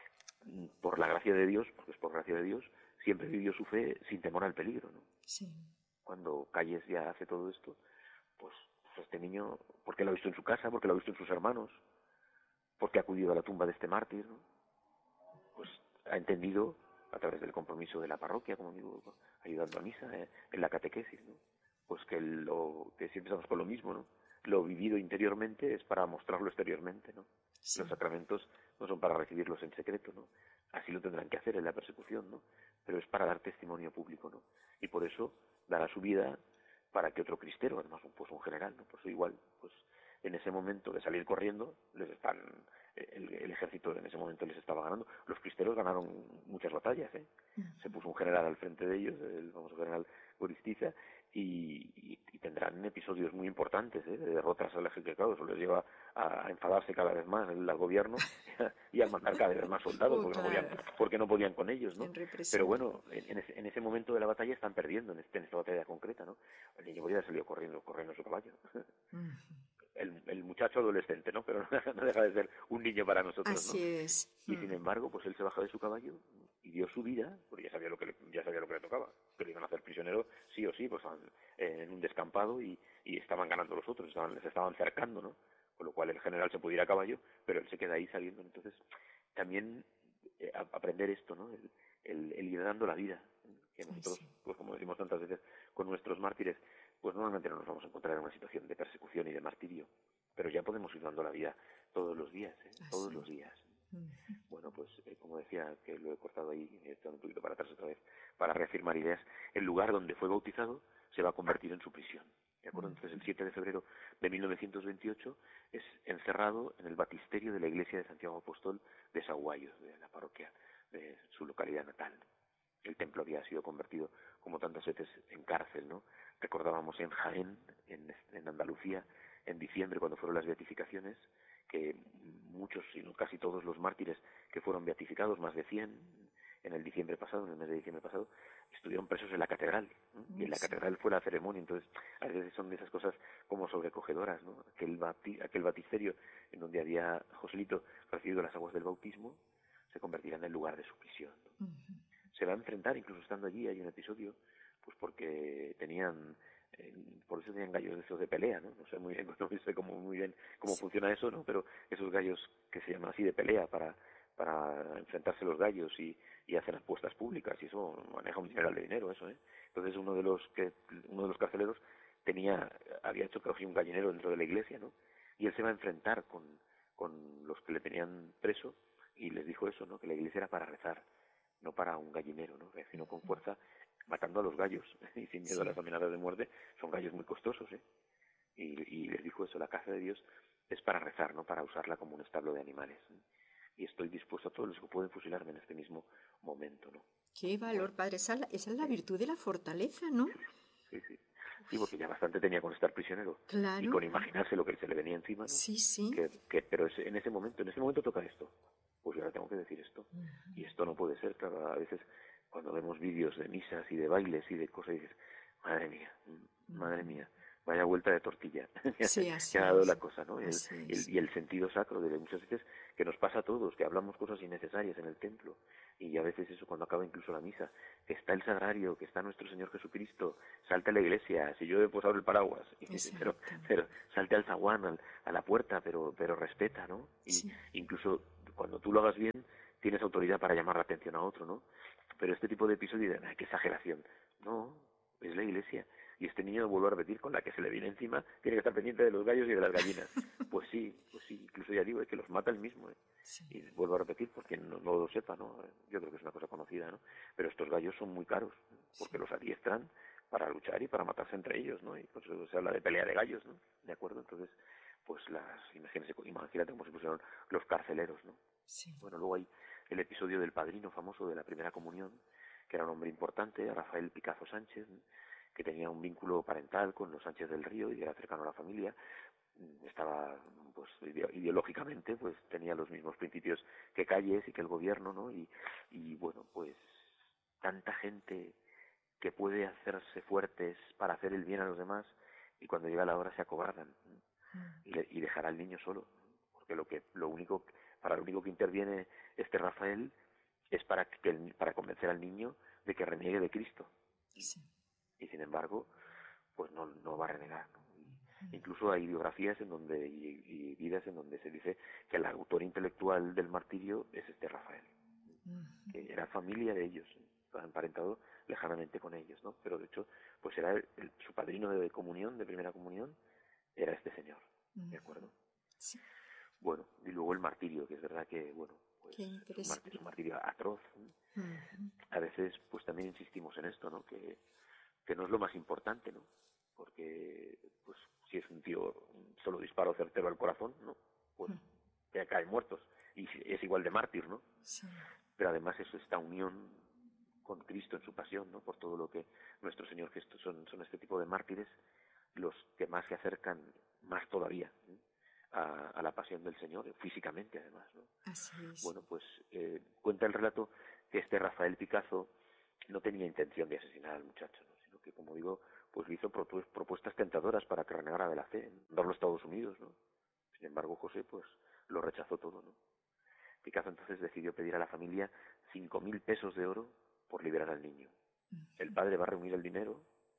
por la gracia de Dios, porque es por gracia de Dios, siempre vivió su fe sin temor al peligro, ¿no? Sí. Cuando Calles ya hace todo esto, pues, pues este niño, porque lo ha visto en su casa, porque lo ha visto en sus hermanos, porque ha acudido a la tumba de este mártir, ¿no? Pues ha entendido, a través del compromiso de la parroquia, como digo, ayudando a misa, eh, en la catequesis, ¿no? Pues que lo que siempre estamos con lo mismo, ¿no? Lo vivido interiormente es para mostrarlo exteriormente, ¿no? Sí. Los sacramentos no son para recibirlos en secreto, ¿no? Así lo tendrán que hacer en la persecución, ¿no? Pero es para dar testimonio público, ¿no? Y por eso dará su vida para que otro cristero, además pues un general, ¿no? Por eso igual, pues en ese momento de salir corriendo, les están el, el ejército en ese momento les estaba ganando. Los cristeros ganaron muchas batallas, ¿eh? Se puso un general al frente de ellos, el famoso general Goristiza, y, y, y tendrán episodios muy importantes, ¿eh? De derrotas al ejército, claro, eso les lleva a, a enfadarse cada vez más el, al gobierno y a mandar cada vez más soldados, oh, porque, claro. no podían, porque no podían con ellos, ¿no? Pero bueno, en ese, en ese momento de la batalla están perdiendo, en, este, en esta batalla concreta, ¿no? El niño Bolívar salió corriendo, corriendo a su caballo. Uh-huh. El, el muchacho adolescente, ¿no? Pero no deja de ser un niño para nosotros, Así ¿no? es. Y sin embargo, pues él se baja de su caballo y dio su vida, porque ya sabía lo que le, ya sabía lo que le tocaba, que le iban a hacer prisionero sí o sí, pues en un descampado y, y estaban ganando los otros, estaban, les estaban cercando, ¿no? Con lo cual el general se puede ir a caballo, pero él se queda ahí saliendo. Entonces, también eh, aprender esto, ¿no? El, el, el ir dando la vida, que nosotros, sí. pues como decimos tantas veces con nuestros mártires, pues normalmente no nos vamos a encontrar en una situación de persecución y de martirio, pero ya podemos ir dando la vida todos los días, ¿eh? Todos los días. Uh-huh. Bueno, pues eh, como decía, que lo he cortado ahí, he estado un poquito para atrás otra vez, para reafirmar ideas, el lugar donde fue bautizado se va a convertir en su prisión. ¿De acuerdo? Entonces el siete de febrero de mil novecientos veintiocho es encerrado en el baptisterio de la iglesia de Santiago Apóstol de Sahuayo, de la parroquia de su localidad natal. El templo había sido convertido, como tantas veces, en cárcel, ¿no? Recordábamos en Jaén, en, en Andalucía, en diciembre, cuando fueron las beatificaciones, que muchos, si no casi todos los mártires que fueron beatificados, más de cien, en el diciembre pasado, en el mes de diciembre pasado, estuvieron presos en la catedral, ¿no? Y en la catedral fue la ceremonia. Entonces, a veces son de esas cosas como sobrecogedoras, ¿no? Aquel, bapti, aquel baptisterio en donde había Joselito recibido las aguas del bautismo, se convertirá en el lugar de su prisión, ¿no? Uh-huh. Se va a enfrentar, incluso estando allí, hay un episodio, pues porque tenían, eh, por eso tenían gallos de esos de pelea, ¿no? No sé muy bien, no sé cómo, muy bien cómo funciona eso, ¿no? Pero esos gallos que se llaman así de pelea para para enfrentarse los gallos y, y hacer apuestas públicas, y eso maneja un dineral de dinero, eso, ¿eh? Entonces uno de los que uno de los carceleros tenía, había hecho casi un gallinero dentro de la iglesia, ¿no? Y él se va a enfrentar con, con los que le tenían preso y les dijo eso, ¿no? Que la iglesia era para rezar, no para un gallinero, ¿no? Reaccionó con fuerza matando a los gallos y sin miedo sí. a las amenazas de muerte. Son gallos muy costosos, ¿eh? Y, y les dijo eso, la casa de Dios es para rezar, no para usarla como un establo de animales, ¿no? Y estoy dispuesto a todos los que pueden fusilarme en este mismo momento, ¿no? Qué valor, padre, esa, esa es la virtud de la fortaleza, ¿no? Sí, sí, sí, porque ya bastante tenía con estar prisionero, claro. Y con imaginarse lo que se le venía encima, ¿no? Sí, sí. Que, que, pero ese, en ese momento, en ese momento toca esto, pues yo ahora tengo que decir esto, uh-huh. Y esto no puede ser, claro, a veces cuando vemos vídeos de misas y de bailes y de cosas, dices, madre mía, uh-huh. madre mía, vaya vuelta de tortilla, sí, así que ha dado es. la cosa, ¿no? El, el, y el sentido sacro de muchas veces que nos pasa a todos, que hablamos cosas innecesarias en el templo, y a veces eso cuando acaba incluso la misa, que está el sagrario, que está nuestro Señor Jesucristo, salte a la iglesia, si llueve pues abre el paraguas, y, pero, pero salte al zaguán, al, a la puerta, pero pero respeta, ¿no? Y sí. Incluso cuando tú lo hagas bien, tienes autoridad para llamar la atención a otro, ¿no? Pero este tipo de episodios, ¡ay, qué exageración! No, es la iglesia. Y este niño, vuelvo a repetir, con la que se le viene encima, tiene que estar pendiente de los gallos y de las gallinas. Pues sí, pues sí, incluso ya digo, es que los mata él mismo, ¿eh? Sí. Y vuelvo a repetir, porque no, no lo sepa, ¿no? Yo creo que es una cosa conocida, ¿no? Pero estos gallos son muy caros, porque sí. los adiestran para luchar y para matarse entre ellos, ¿no? Y por eso se habla de pelea de gallos, ¿no? ¿De acuerdo? Entonces, pues las, imagínense, imagínate cómo se pusieron los carceleros, ¿no? Sí. Bueno, luego hay el episodio del padrino famoso de la primera comunión, que era un hombre importante, Rafael Picazo Sánchez, ¿no? Que tenía un vínculo parental con los Sánchez del Río y era cercano a la familia. Estaba, pues, ideológicamente, pues, tenía los mismos principios que Calles y que el gobierno, ¿no? Y, y bueno, pues, tanta gente que puede hacerse fuertes para hacer el bien a los demás y cuando llega la hora se acobardan, ¿no? y, le, y dejará al niño solo, porque lo que, lo único, para lo único que interviene este Rafael es para que el, para convencer al niño de que reniegue de Cristo. Sí. Y sin embargo, pues no, no va a renegar, ¿no? Y incluso hay biografías en donde y, y vidas en donde se dice que el autor intelectual del martirio es este Rafael, uh-huh. que era familia de ellos, emparentado lejanamente con ellos, ¿no? Pero de hecho, pues era el, el, su padrino de comunión, de primera comunión, era este señor, uh-huh. ¿de acuerdo? Sí. Bueno, y luego el martirio, que es verdad que, bueno, pues es un martirio, un martirio atroz, ¿no? Uh-huh. A veces, pues también insistimos en esto, ¿no? Que que no es lo más importante, ¿no? Porque, pues, si es un tío solo disparo certero al corazón, ¿no? Pues ya caen muertos y es igual de mártir, ¿no? Sí. Pero además eso, esta unión con Cristo en su pasión, ¿no? Por todo lo que nuestro Señor, que estos son, son este tipo de mártires, los que más se acercan, más todavía, ¿no? a, a la pasión del Señor, físicamente además, ¿no? Así es. Bueno, pues eh, cuenta el relato que este Rafael Picazo no tenía intención de asesinar al muchacho, ¿no? Que, como digo, pues le hizo propuestas tentadoras para que renegara de la fe, mandarlo a Estados Unidos, ¿no? Sin embargo, José, pues, lo rechazó todo, ¿no? Picazo entonces decidió pedir a la familia cinco mil pesos de oro por liberar al niño. El padre va a reunir el dinero,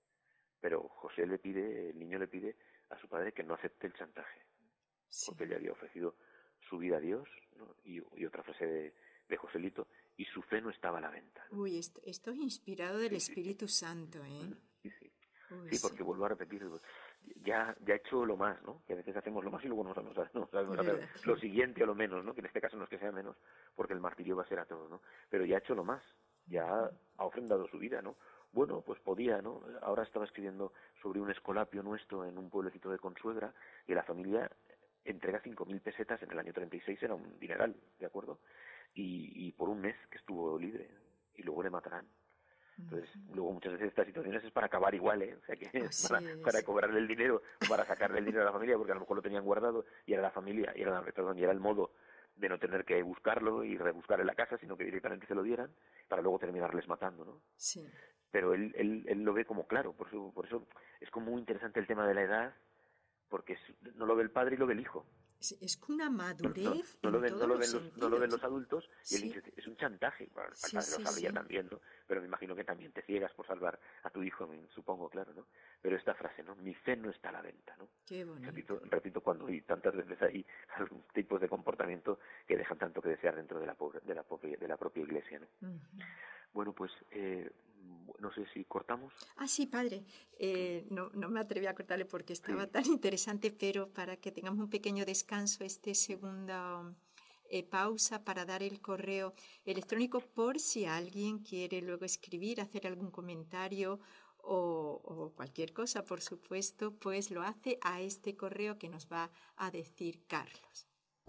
pero José le pide, el niño le pide a su padre que no acepte el chantaje, sí. porque le había ofrecido su vida a Dios, ¿no? y, y otra frase de, de Joselito, y su fe no estaba a la venta, ¿no? Uy, esto, esto es inspirado del sí, Espíritu sí, Santo, ¿eh? Sí, sí. Uy, sí, porque sí. vuelvo a repetir, ya ya he hecho lo más, ¿no? Que a veces hacemos lo más y luego no sabemos, no sabemos hacer lo siguiente o lo menos, ¿no? Que en este caso no es que sea menos, porque el martirio va a ser a todo, ¿no? Pero ya ha hecho lo más, ya ha ofrendado su vida, ¿no? Bueno, pues podía, ¿no? Ahora estaba escribiendo sobre un escolapio nuestro en un pueblecito de Consuegra, y la familia entrega cinco mil pesetas en el año treinta y seis, era un dineral, ¿de acuerdo? Y, y por un mes que estuvo libre, y luego le matarán. Entonces, luego muchas veces estas situaciones es para acabar igual, ¿eh? O sea, que es para, para cobrarle el dinero, para sacarle el dinero a la familia, porque a lo mejor lo tenían guardado, y era la familia, y era, la, perdón, y era el modo de no tener que buscarlo y rebuscar en la casa, sino que directamente se lo dieran, para luego terminarles matando, ¿no? Sí. Pero él, él, él lo ve como claro, por eso, por eso es como muy interesante el tema de la edad, porque es, no lo ve el padre y lo ve el hijo. Es, es una madurez. No, no, no, lo ven, no, lo ven los, los, no lo ven los adultos, y sí. él dice, es un chantaje. Bueno, el Sí, padre sí, lo sabía sí. también, ¿no? Pero me imagino que también te ciegas por salvar a tu hijo, supongo, claro, ¿no? Pero esta frase, ¿no? Mi fe no está a la venta, ¿no? Qué bonito. Repito, repito cuando hay tantas veces hay algún tipos de comportamiento que dejan tanto que desear dentro de la, pobre, de la, propia, de la propia iglesia, ¿no? Uh-huh. Bueno, pues, eh, no sé si cortamos. Ah, sí, padre. Eh, no, no me atreví a cortarle porque estaba sí. tan interesante, pero para que tengamos un pequeño descanso, este segunda eh, pausa para dar el correo electrónico por si alguien quiere luego escribir, hacer algún comentario o, o cualquier cosa, por supuesto, pues lo hace a este correo que nos va a decir Carlos.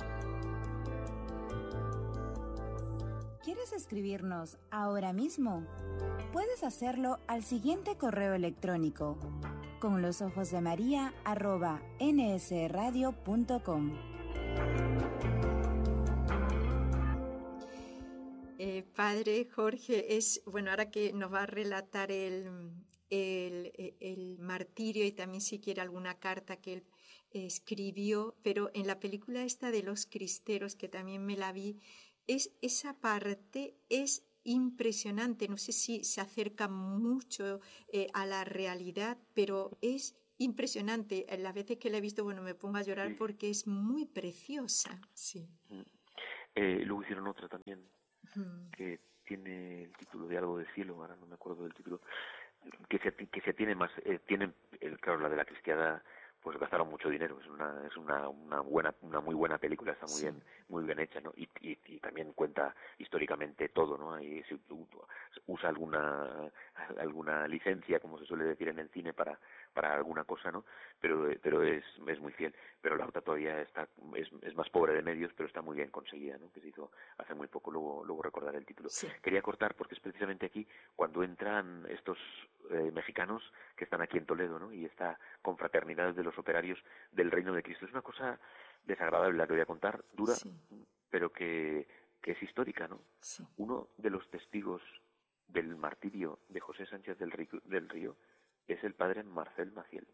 ¿Quieres escribirnos ahora mismo? Puedes hacerlo al siguiente correo electrónico: con los ojos de María arroba n s radio punto com. Eh, padre Jorge, es bueno, ahora que nos va a relatar el, el, el martirio y también si quiere alguna carta que él escribió, pero en la película esta de Los Cristeros, que también me la vi, es esa parte es impresionante. No sé si se acerca mucho eh, a la realidad, pero es impresionante. Las veces que la he visto, bueno, me pongo a llorar sí. porque es muy preciosa. Sí. Eh, luego hicieron otra también mm. que tiene el título de algo de cielo, ahora no me acuerdo del título, que se, que se tiene más, eh, tiene, el, claro, la de la cristiada, pues gastaron mucho dinero, es una es una una buena una muy buena película, está muy sí. bien muy bien hecha, ¿no? Y, y y también cuenta históricamente todo, ¿no? Ahí se usa alguna alguna licencia, como se suele decir en el cine, para para alguna cosa, ¿no? Pero pero es es muy fiel. Pero la otra todavía está es es más pobre de medios, pero está muy bien conseguida, ¿no? Que se hizo hace muy poco, luego luego recordar el título. Sí. Quería cortar porque es precisamente aquí cuando entran estos eh, mexicanos que están aquí en Toledo, ¿no? Y esta confraternidad de los operarios del Reino de Cristo. Es una cosa desagradable la que voy a contar, dura, sí. pero que, que es histórica, ¿no? Sí. Uno de los testigos del martirio de José Sánchez del Río, del Río es el padre Marcel Maciel.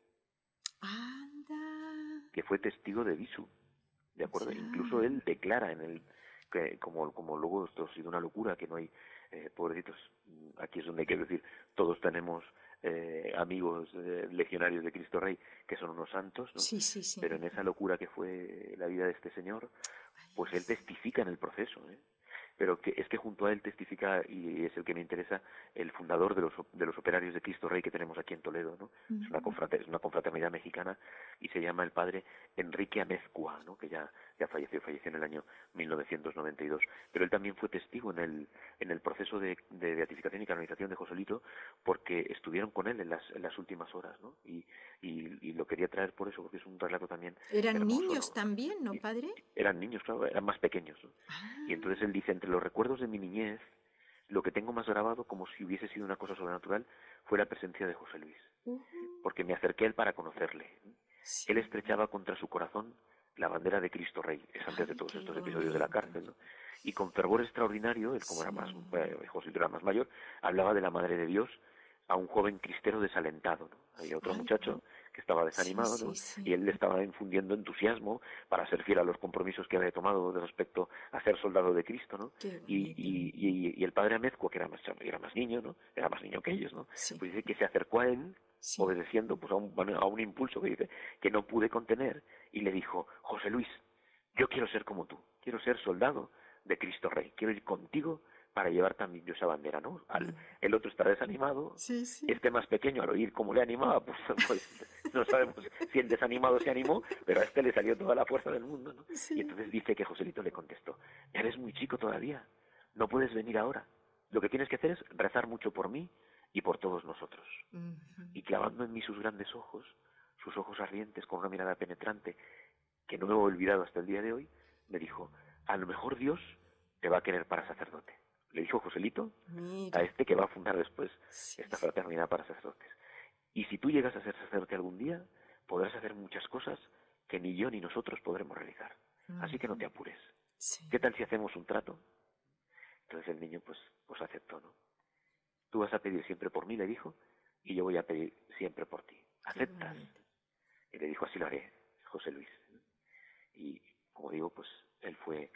¡Anda! Que fue testigo de Visu, ¿de acuerdo? Ya. Incluso él declara en el que como como luego esto ha sido una locura, que no hay eh, pobrecitos, aquí es donde hay que decir, todos tenemos Eh, amigos eh, legionarios de Cristo Rey que son unos santos, ¿no? Sí, sí, sí. Pero en esa locura que fue la vida de este señor, pues él testifica en el proceso, ¿eh? Pero que es que junto a él testifica, y es el que me interesa, el fundador de los de los operarios de Cristo Rey que tenemos aquí en Toledo, ¿no? Uh-huh. Es una confraternidad, es una confraternidad mexicana, y se llama el padre Enrique Amezcua, ¿no? Que ya ya falleció, falleció en el año mil novecientos noventa y dos, pero él también fue testigo en el en el proceso de, de beatificación y canonización de Joselito, porque estuvieron con él en las en las últimas horas, ¿no? Y y, y lo quería traer por eso, porque es un relato también eran hermoso, niños, ¿no? También, ¿no, padre? Y eran niños, claro, eran más pequeños, ¿no? Ah. Y entonces él dice, entre los recuerdos de mi niñez, lo que tengo más grabado, como si hubiese sido una cosa sobrenatural, fue la presencia de José Luis, uh-huh. porque me acerqué a él para conocerle. Sí. Él estrechaba contra su corazón la bandera de Cristo Rey, es antes Ay, de todos estos bonito. episodios de la cárcel, ¿no? Y con fervor extraordinario, él como sí. era más, eh, José era más mayor, hablaba de la Madre de Dios a un joven cristero desalentado, ¿no? Había otro Ay, muchacho que estaba desanimado, sí, ¿no? Sí, sí. Y él le estaba infundiendo entusiasmo para ser fiel a los compromisos que había tomado de respecto a ser soldado de Cristo, ¿no? Y, y, y, y el padre Amezcua, que era más, era más niño, ¿no? Era más niño que ellos, ¿no? Sí. Pues dice que se acercó a él, sí. obedeciendo pues a un, a un impulso que dice que no pude contener, y le dijo, José Luis, yo quiero ser como tú, quiero ser soldado de Cristo Rey, quiero ir contigo para llevar también yo esa bandera, ¿no? Al, el otro está desanimado, sí, sí. Este más pequeño, al oír cómo le animaba, pues, pues no sabemos si el desanimado se animó, pero a este le salió toda la fuerza del mundo, ¿no? Sí. Y entonces dice que Joselito le contestó, eres muy chico todavía, no puedes venir ahora. Lo que tienes que hacer es rezar mucho por mí y por todos nosotros. Uh-huh. Y clavando en mí sus grandes ojos, sus ojos ardientes con una mirada penetrante, que no me he olvidado hasta el día de hoy, me dijo, a lo mejor Dios te va a querer para sacerdote. Le dijo Joselito Mira. a este que va a fundar después Sí, esta sí. fraternidad para sacerdotes. Y si tú llegas a ser sacerdote algún día, podrás hacer muchas cosas que ni yo ni nosotros podremos realizar. Uh-huh. Así que no te apures. Sí. ¿Qué tal si hacemos un trato? Entonces el niño pues, pues aceptó, ¿no? Tú vas a pedir siempre por mí, le dijo, y yo voy a pedir siempre por ti. ¿Aceptas? Y le dijo, así lo haré, José Luis. Y, como digo, pues él fue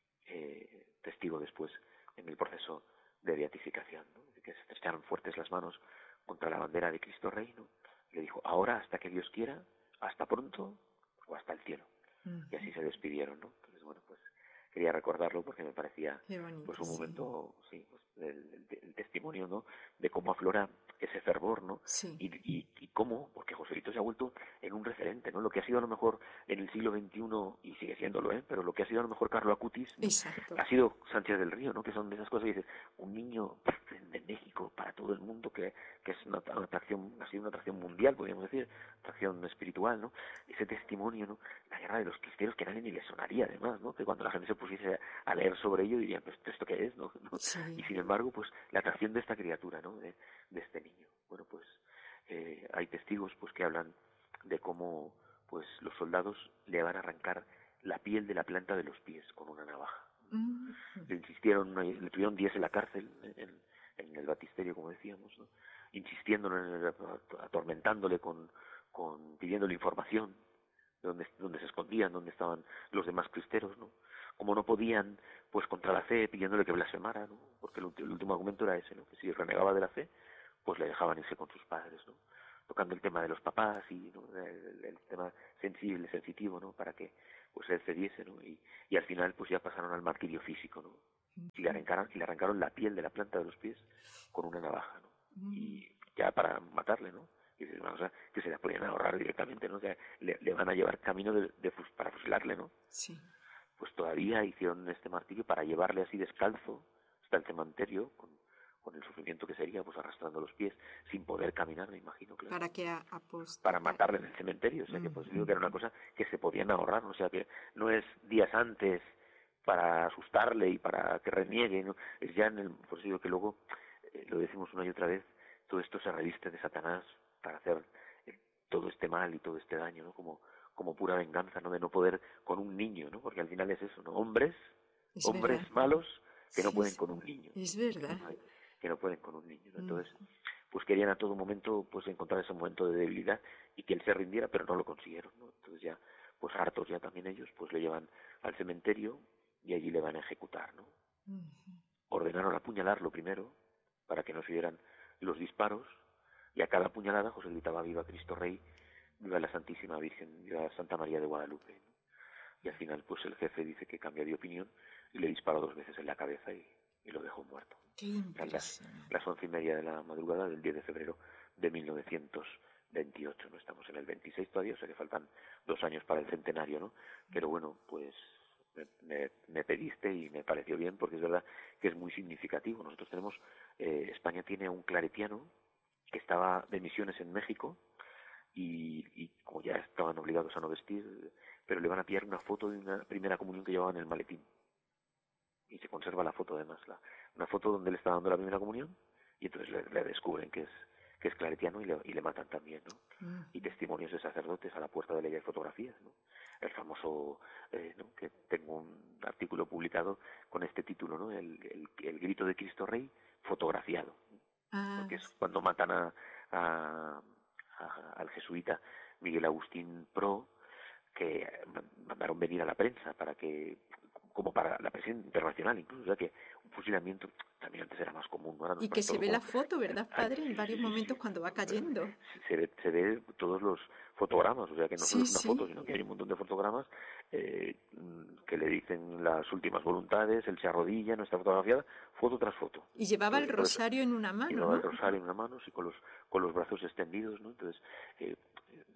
eh, testigo después en el proceso de beatificación, ¿no? De que se estrecharon fuertes las manos contra la bandera de Cristo Rey, ¿no? Le dijo, ahora hasta que Dios quiera, hasta pronto o hasta el cielo. Uh-huh. Y así se despidieron, ¿no? Entonces, bueno, pues quería recordarlo porque me parecía Qué bonito, pues un sí. momento, sí, pues, el, el, el testimonio, ¿no? De cómo aflora ese fervor, ¿no? Sí. Y, y, y cómo, porque Joselito se ha vuelto en un referente, ¿no? Lo que ha sido a lo mejor en el siglo veintiuno, y sigue siéndolo, ¿eh? Pero lo que ha sido a lo mejor Carlo Acutis, ¿no? Exacto. Ha sido Sánchez del Río, ¿no? Que son de esas cosas que dices, un niño de México para todo el mundo, que, que es una, una atracción, ha sido una atracción mundial, podríamos decir, atracción espiritual, ¿no? Ese testimonio, ¿no? La guerra de los cristeros, que a nadie ni le sonaría además, ¿no? Que cuando la gente se pusiese a leer sobre ello dirían, pues, ¿esto qué es, no? ¿no? Sí. Y sin embargo, pues, la atracción de esta criatura, ¿no? De, de este niño. Bueno, pues, eh, hay testigos, pues, que hablan de cómo, pues, los soldados le van a arrancar la piel de la planta de los pies con una navaja. Uh-huh. Le insistieron, le tuvieron días en la cárcel, en, en el batisterio, como decíamos, ¿no? Insistiéndole, atormentándole con, con pidiéndole información de dónde, dónde se escondían, dónde estaban los demás cristeros, ¿no? Como no podían, pues contra la fe, pidiéndole que blasfemara, ¿no? Porque el, el último argumento era ese, ¿no? Que si renegaba de la fe, pues le dejaban irse con sus padres, ¿no? Tocando el tema de los papás y, ¿no? el, el tema sensible, sensitivo, ¿no? Para que pues él cediese, ¿no? Y, y al final pues ya pasaron al martirio físico, ¿no? Y le arrancaron, y le arrancaron la piel de la planta de los pies con una navaja, ¿no? Y ya para matarle, ¿no? Y es una cosa que se la podían ahorrar directamente, ¿no? O sea, le, le van a llevar camino de, de fus, para fusilarle, ¿no? Sí. Pues todavía hicieron este martirio para llevarle así descalzo hasta el cementerio, con, con el sufrimiento que sería, pues arrastrando los pies, sin poder caminar, me imagino, claro. Para que apostara. Para matarle en el cementerio, o sea, que pues digo que era una cosa que se podían ahorrar, o sea, que no es días antes para asustarle y para que reniegue, ¿no? Es ya en el, por eso digo que luego, eh, lo decimos una y otra vez, todo esto se reviste de Satanás para hacer eh, todo este mal y todo este daño, ¿no? Como, como pura venganza, ¿no? De no poder con un niño, ¿no? Porque al final es eso, ¿no? Hombres, Es hombres verdad. malos que no Sí, pueden sí. con un niño. Es verdad. Que no pueden con un niño, ¿no? Entonces, Mm. pues querían a todo momento pues encontrar ese momento de debilidad y que él se rindiera, pero no lo consiguieron, ¿no? Entonces ya, pues hartos ya también ellos, pues le llevan al cementerio y allí le van a ejecutar, ¿no? Uh-huh. Ordenaron apuñalarlo primero para que no se oyeran los disparos y a cada puñalada José gritaba viva Cristo Rey, viva la Santísima Virgen, viva Santa María de Guadalupe, ¿no? Y al final pues el jefe dice que cambia de opinión y le disparó dos veces en la cabeza y, y lo dejó muerto. Qué Eran las, impresionante. las once y media de la madrugada del diez de febrero de mil novecientos veintiocho, no estamos en el veintiséis todavía, o sea que faltan dos años para el centenario, ¿no? Pero bueno, pues me, me, me pediste y me pareció bien porque es verdad que es muy significativo. Nosotros tenemos, eh, España tiene un claretiano que estaba de misiones en México y, y como ya estaban obligados a no vestir, pero le van a pillar una foto de una primera comunión que llevaba en el maletín. Y se conserva la foto además, la, una foto donde él está dando la primera comunión y entonces le, le descubren que es que es claretiano y le, y le matan también, ¿no? Uh-huh. Y testimonios de sacerdotes a la puerta de la hay fotografías, ¿no? El famoso, eh, ¿no? Que tengo un artículo publicado con este título, ¿no? El, el, el grito de Cristo Rey fotografiado, Ah, porque es cuando matan a, a, a al jesuita Miguel Agustín Pro, que mandaron venir a la prensa para que, como para la prensa internacional incluso, o sea que un fusilamiento también antes era más común, ¿no? Ahora nos y que parece se todo ve como- la foto, ¿verdad, Ay, padre? En sí, varios sí, sí, momentos sí. cuando va cayendo. Se ve, se ve todos los fotogramas, o sea que no Sí, solo es una sí. foto, sino que hay un montón de fotogramas eh, que le dicen las últimas voluntades, él se arrodilla, no está fotografiada, foto tras foto. Y llevaba el Entonces, por eso- rosario en una mano, Llevaba el ¿no? rosario en una mano, sí, con los, con los brazos extendidos, ¿no? Entonces, eh,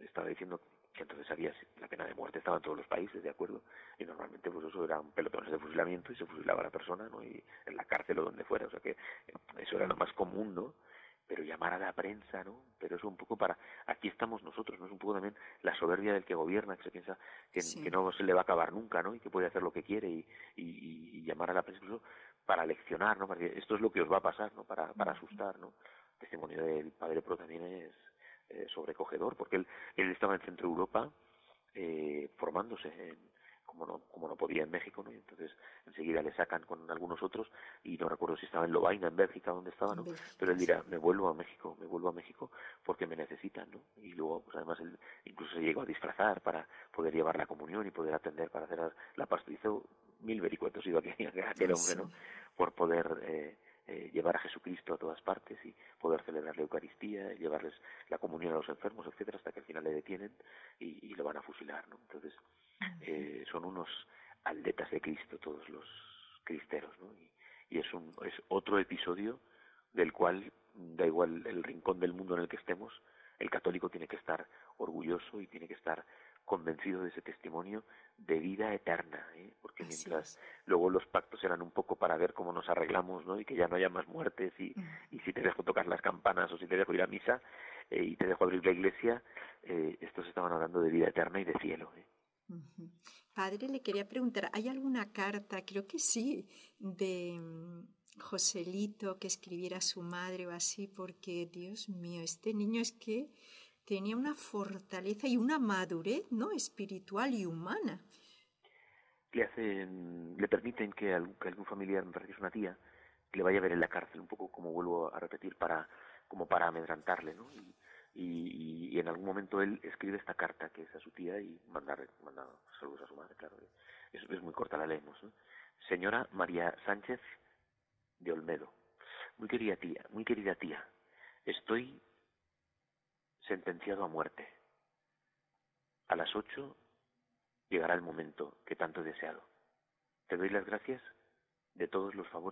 estaba diciendo que entonces había la pena de muerte, estaba en todos los países, ¿de acuerdo? Y normalmente pues eso eran pelotones de fusilamiento y se fusilaba a la persona, ¿no? Y en la cárcel o donde fuera, o sea que eso era lo más común, ¿no? Pero llamar a la prensa, ¿no? Pero eso un poco para... Aquí estamos nosotros, ¿no? Es un poco también la soberbia del que gobierna, que se piensa que, sí. que no se le va a acabar nunca, ¿no? Y que puede hacer lo que quiere y, y, y llamar a la prensa incluso para leccionar, ¿no? Para decir, esto es lo que os va a pasar, ¿no? Para, para asustar, ¿no? El testimonio del padre Pro también es eh, sobrecogedor, porque él, él estaba en Centro Europa eh, formándose en... como no como no podía en México, ¿no? Y entonces enseguida le sacan con algunos otros y no recuerdo si estaba en Lovaina, en Bélgica, donde estaba, ¿no? Pero él dirá, me vuelvo a México, me vuelvo a México porque me necesitan, ¿no? Y luego, pues además, él incluso se llegó a disfrazar para poder llevar la comunión y poder atender, para hacer la pastora. Hizo mil vericuetos, iba aquel, aquel hombre, ¿no? Por poder eh, eh, llevar a Jesucristo a todas partes y poder celebrar la Eucaristía, llevarles la comunión a los enfermos, etcétera, hasta que al final le detienen y, y lo van a fusilar, ¿no? Entonces, Eh, son unos atletas de Cristo todos los cristeros, ¿no? Y, y es un es otro episodio del cual, da igual el rincón del mundo en el que estemos, el católico tiene que estar orgulloso y tiene que estar convencido de ese testimonio de vida eterna, ¿eh? Porque Así mientras es. Luego los pactos eran un poco para ver cómo nos arreglamos, ¿no? Y que ya no haya más muertes y, mm. y si te dejo tocar las campanas o si te dejo ir a misa eh, y te dejo abrir la iglesia, eh, estos estaban hablando de vida eterna y de cielo, ¿eh? Uh-huh. Padre, le quería preguntar, ¿hay alguna carta, creo que sí, de um, Joselito que escribiera a su madre o así? Porque, Dios mío, este niño es que tenía una fortaleza y una madurez, ¿no? Espiritual y humana. Le hacen, le permiten que algún, que algún familiar, me parece que es una tía, que le vaya a ver en la cárcel, un poco como vuelvo a repetir, para como para amedrantarle, ¿no? Y, Y, y en algún momento él escribe esta carta que es a su tía y manda, manda saludos a su madre, claro. Es, es muy corta, la leemos, ¿no? Señora María Sánchez de Olmedo. Muy querida tía, muy querida tía, estoy sentenciado a muerte. A las ocho llegará el momento que tanto he deseado. Te doy las gracias de todos los favores